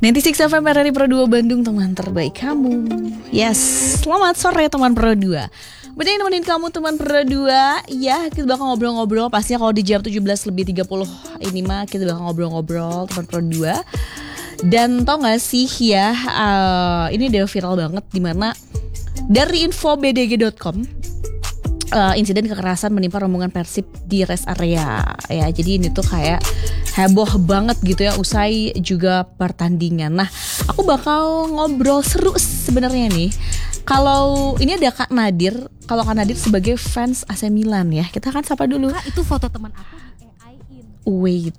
96 FM RRI Pro 2 Bandung, teman terbaik kamu. Yes, selamat sore teman Pro 2. Bener yang nemenin kamu teman Pro 2. Ya, kita bakal ngobrol-ngobrol. Pastinya kalau di jam 17:30 ini mah kita bakal ngobrol-ngobrol teman Pro 2. Dan tau gak sih ya, ini udah viral banget. Dimana dari info bdg.com, insiden kekerasan menimpa rombongan Persib di rest area. Ya, jadi ini tuh kayak heboh banget gitu ya usai juga pertandingan. Nah, aku bakal ngobrol seru sebenarnya nih. Kalau ini ada Kak Nadir, kalau Kak Nadir sebagai fans AC Milan ya. Kita akan sapa dulu. Kak, itu foto teman aku di AI-in. Wait.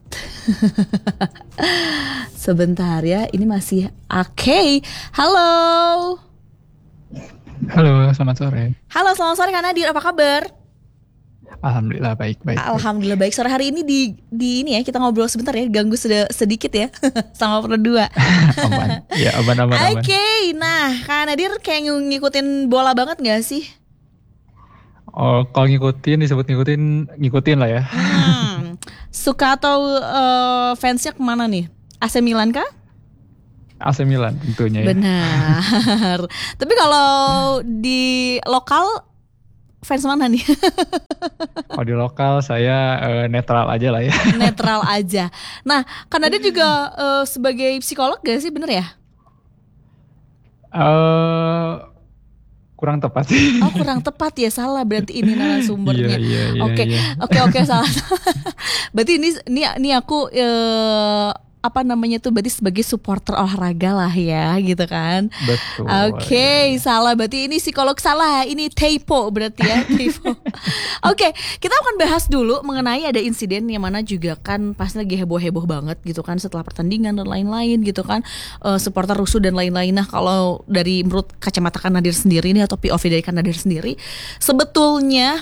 Sebentar ya, ini masih oke. Halo. Halo, selamat sore. Halo, selamat sore Kak Nadir, apa kabar? Alhamdulillah baik. Alhamdulillah baik. Sore hari ini di ini ya, kita ngobrol sebentar ya, ganggu sedikit ya sama berdua. Aman. Ya, aman. Oke, nah Kak Nadir kayak ngikutin bola banget gak sih? Oh, kalau disebut ngikutin lah ya. Suka atau fansnya kemana nih? AC Milan kah? AC Milan tentunya ya. Benar. Tapi kalau di lokal fans mana nih? Kalau di lokal saya netral aja lah ya. Netral aja. Nah, kan Nadir juga sebagai psikolog gak sih, bener ya? Kurang tepat sih. Oh, kurang tepat ya, salah berarti ini narasumbernya. Iya. Oke, salah. Berarti ini aku berarti sebagai supporter olahraga lah ya, gitu kan. Betul. Oke, salah, berarti ini psikolog salah, ini typo berarti ya. Oke, kita akan bahas dulu mengenai ada insiden yang mana juga kan pasti lagi heboh banget gitu kan setelah pertandingan dan lain-lain gitu kan, supporter rusuh dan lain-lain. Nah, kalau dari menurut kacamata Kak Nadir sendiri nih atau POV dari Kak Nadir sendiri, sebetulnya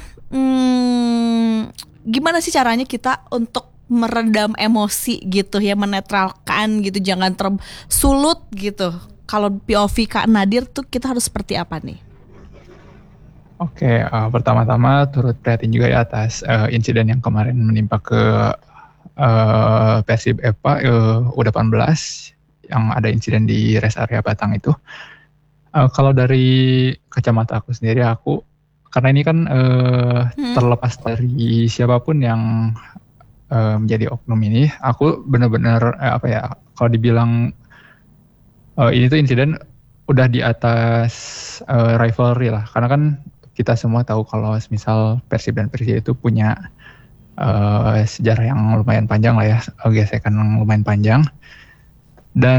gimana sih caranya kita untuk meredam emosi gitu ya, menetralkan gitu, jangan tersulut gitu. Kalau POV Kak Nadir tuh kita harus seperti apa nih? Oke, pertama-tama turut prihatin juga ya atas insiden yang kemarin menimpa ke Persib EPA U18 yang ada insiden di rest area Batang itu. Kalau dari kacamata aku sendiri, karena ini kan terlepas dari siapapun yang menjadi oknum ini, aku benar-benar kalau dibilang ini tuh insiden udah di atas rivalry lah, karena kan kita semua tahu kalau misal Persib dan Persija itu punya sejarah yang lumayan panjang lah ya, gesekan yang lumayan panjang. Dan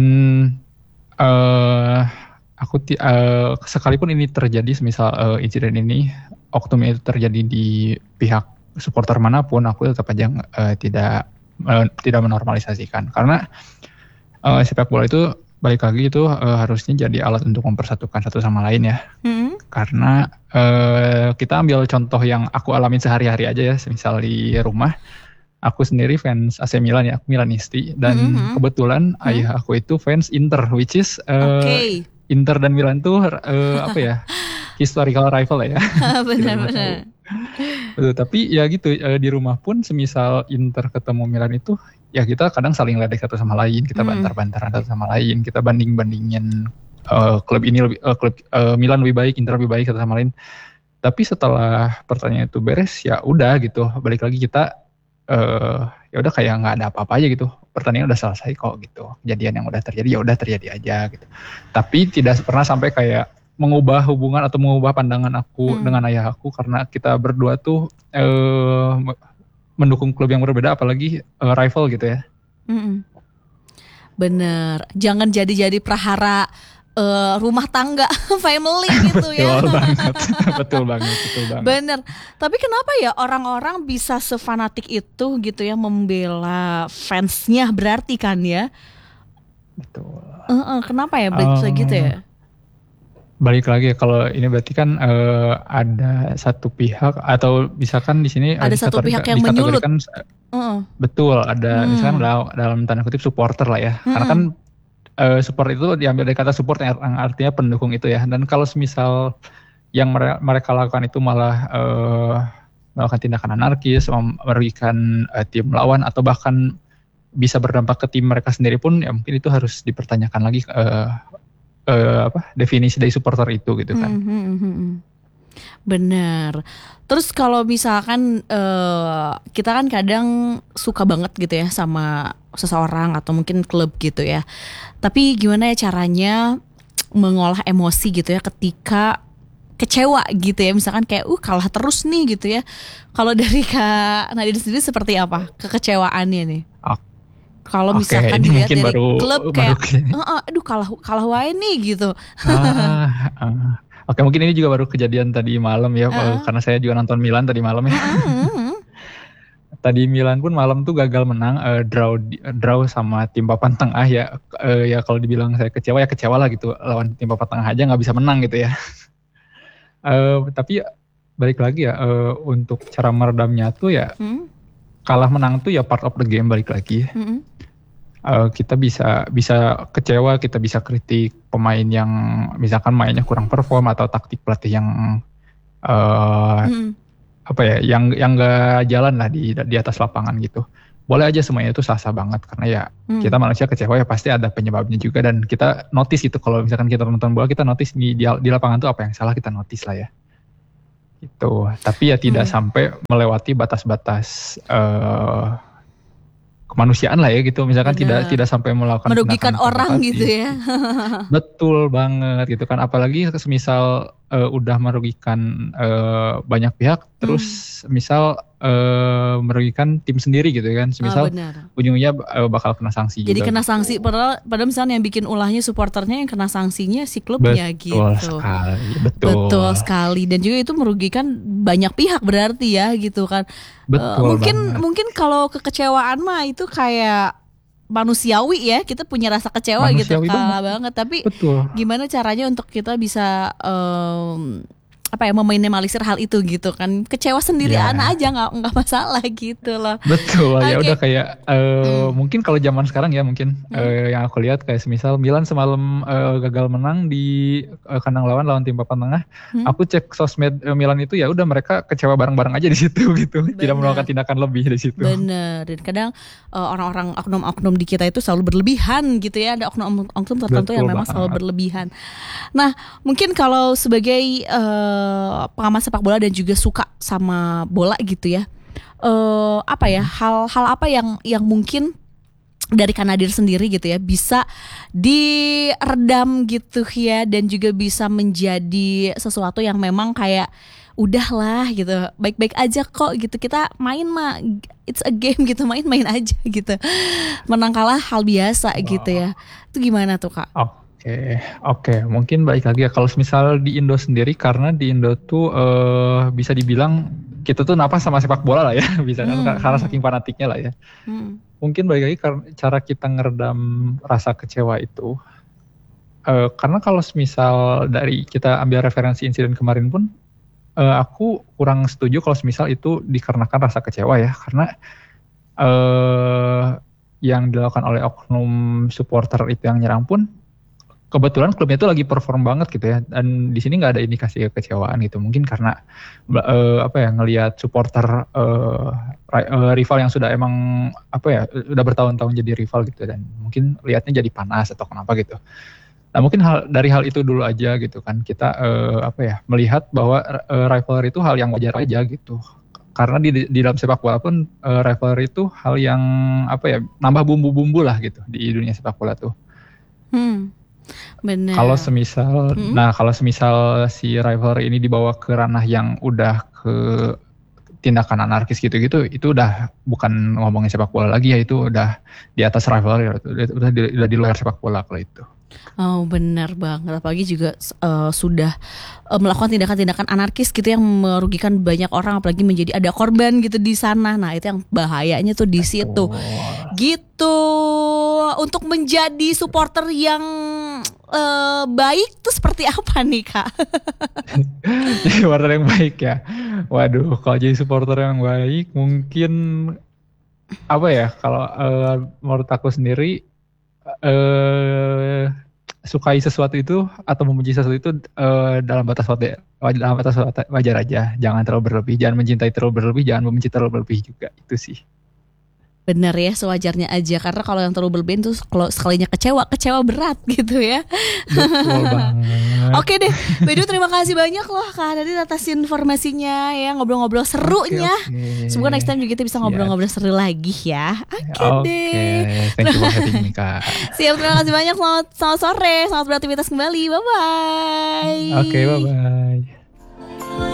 sekalipun ini terjadi, semisal insiden ini oknum itu terjadi di pihak supporter manapun, aku tetap aja tidak menormalisasikan, karena sepak bola itu balik lagi itu harusnya jadi alat untuk mempersatukan satu sama lain ya. Karena kita ambil contoh yang aku alamin sehari-hari aja ya, misal di rumah aku sendiri fans AC Milan ya, aku Milanisti, dan kebetulan ayah aku itu fans Inter, which is Inter dan Milan tuh historical rival ya. Benar. Betul, tapi ya gitu, di rumah pun semisal Inter ketemu Milan itu ya kita kadang saling ledek satu sama lain, kita bantar-bantaran satu sama lain, kita banding-bandingin klub Milan lebih baik, Inter lebih baik satu sama lain. Tapi setelah pertandingan itu beres ya udah gitu, balik lagi kita ya udah kayak nggak ada apa-apa aja gitu, pertandingan udah selesai kok gitu, kejadian yang udah terjadi ya udah terjadi aja gitu. Tapi tidak pernah sampai kayak mengubah hubungan atau mengubah pandangan aku dengan ayah aku, karena kita berdua tuh mendukung klub yang berbeda, apalagi rival gitu ya. Bener, jangan jadi prahara rumah tangga family gitu ya. Betul banget. Bener. Tapi kenapa ya orang-orang bisa sefanatik itu gitu ya membela fansnya, berarti kan ya? Betul. Kenapa ya bisa gitu ya? Balik lagi kalau ini berarti kan ada satu pihak, atau misalkan di sini ada satu pihak yang menyulut. Betul, ada misalkan dalam tanda kutip supporter lah ya. Karena kan support itu diambil dari kata support yang artinya pendukung itu ya. Dan kalau semisal yang mereka lakukan itu malah melakukan tindakan anarkis, merugikan tim lawan, atau bahkan bisa berdampak ke tim mereka sendiri pun ya mungkin itu harus dipertanyakan lagi definisi dari supporter itu gitu kan. Bener. Terus kalau misalkan kita kan kadang suka banget gitu ya sama seseorang atau mungkin klub gitu ya. Tapi gimana ya caranya mengolah emosi gitu ya ketika kecewa gitu ya, misalkan kayak kalah terus nih gitu ya. Kalau dari Kak Nadine sendiri seperti apa kekecewaannya nih? Kalau misalkan dilihat dari klub kayak aduh kalah wae nih gitu. Oke, mungkin ini juga baru kejadian tadi malam ya, karena saya juga nonton Milan tadi malam ya. Tadi Milan pun malam tuh gagal menang, draw sama tim papan tengah ya. Ya kalau dibilang saya kecewa ya kecewa lah gitu, lawan tim papan tengah aja nggak bisa menang gitu ya. Tapi balik lagi ya, untuk cara meredamnya tuh ya kalah menang tuh ya part of the game, balik lagi. Kita bisa kecewa, kita bisa kritik pemain yang misalkan mainnya kurang perform atau taktik pelatih yang yang nggak jalan lah di atas lapangan gitu. Boleh aja semuanya itu sah-sah banget karena ya kita manusia kecewa ya pasti ada penyebabnya juga, dan kita notice itu kalau misalkan kita nonton bola kita notice di lapangan tuh apa yang salah, kita notice lah ya. Gitu. Tapi ya tidak sampai melewati batas-batas kemanusiaan lah ya gitu, misalkan tidak sampai melakukan merugikan orang gitu ya. Betul banget gitu kan, apalagi semisal udah merugikan banyak pihak, terus misal merugikan tim sendiri gitu kan, semisal ujungnya bakal kena sanksi jadi juga. Kena sanksi, padahal misalnya yang bikin ulahnya supporternya, yang kena sanksinya si klubnya gitu. Betul sekali, dan juga itu merugikan banyak pihak berarti ya gitu kan. Mungkin kalau kekecewaan mah itu kayak manusiawi ya, kita punya rasa kecewa manusiawi gitu, kalah banget. Tapi gimana caranya untuk kita bisa meminimalisir hal itu gitu kan. Kecewa sendirian aja nggak masalah gitu loh. Betul. Ya udah kayak mungkin kalau zaman sekarang ya mungkin yang aku lihat kayak semisal Milan semalam gagal menang di kandang lawan tim papan tengah. Aku cek sosmed Milan itu ya udah mereka kecewa bareng-bareng aja di situ gitu. Tidak melakukan tindakan lebih di situ. Bener. Dan kadang orang-orang oknum-oknum di kita itu selalu berlebihan gitu ya. Ada oknum tertentu yang memang selalu berlebihan. Nah, mungkin kalau sebagai pengamat sepak bola dan juga suka sama bola gitu ya, hal apa yang mungkin dari Kak Nadine sendiri gitu ya bisa diredam gitu ya, dan juga bisa menjadi sesuatu yang memang kayak udahlah gitu, baik-baik aja kok gitu, kita main mah it's a game gitu, main-main aja gitu, menang kalah hal biasa gitu ya. Itu gimana tuh Kak? Oke, mungkin balik lagi ya, kalau misal di Indo sendiri, karena di Indo tuh bisa dibilang kita tuh napas sama sepak bola lah ya, bisa kan, karena saking fanatiknya lah ya. Mungkin balik lagi cara kita ngeredam rasa kecewa itu, karena kalau misal dari kita ambil referensi insiden kemarin pun, aku kurang setuju kalau misal itu dikarenakan rasa kecewa ya, karena yang dilakukan oleh oknum supporter itu yang nyerang pun kebetulan klubnya itu lagi perform banget gitu ya, dan di sini nggak ada indikasi kekecewaan gitu. Mungkin karena ngelihat supporter rival yang sudah emang udah bertahun-tahun jadi rival gitu, dan mungkin lihatnya jadi panas atau kenapa gitu. Nah mungkin dari hal itu dulu aja gitu kan, kita melihat bahwa rivalry itu hal yang wajar aja gitu. Karena di dalam sepak bola pun rivalry itu hal yang nambah bumbu-bumbu lah gitu di dunia sepak bola tuh. Benar. Kalau semisal si rivalry ini dibawa ke ranah yang udah ke tindakan anarkis gitu-gitu, itu udah bukan ngomongin sepak bola lagi ya, itu udah di atas rivalry, udah di luar sepak bola kalau itu. Oh benar banget, apalagi juga sudah melakukan tindakan-tindakan anarkis gitu yang merugikan banyak orang, apalagi menjadi ada korban gitu di sana. Nah itu yang bahayanya tuh di situ. Gitu. Untuk menjadi supporter yang baik tuh seperti apa nih Kak? Supporter yang baik ya. Waduh, kalau jadi supporter yang baik mungkin kalau menurut aku sendiri, sukai sesuatu itu atau membenci sesuatu itu dalam batas wajar aja, jangan terlalu berlebih, jangan mencintai terlalu berlebih, jangan membenci terlalu berlebih juga, itu sih. Bener ya, sewajarnya aja. Karena kalau yang terlalu berlebihan tuh kalau sekalinya kecewa berat gitu ya. Betul banget. Oke deh, Bedu terima kasih banyak loh Kak Nadine atas informasinya ya, ngobrol-ngobrol serunya. Oke. Semoga next time juga kita bisa ngobrol-ngobrol seru lagi ya. Oke deh. Thank you for having me, Kak. Siap, terima kasih banyak. Selamat sore, selamat beraktivitas kembali. Bye-bye. Oke, bye-bye.